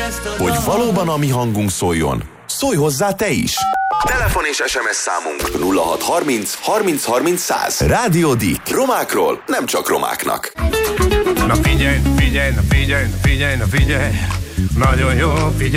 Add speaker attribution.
Speaker 1: Hogy valóban a mi hangunk szóljon, szólj hozzá te is! Telefon és SMS számunk 0630 30 30 100. Rádió Dick. Romákról, nem csak romáknak.
Speaker 2: Na figyelj, figyelj, na figyelj, na figyelj, na figyelj. Nagyon jó, figyelj.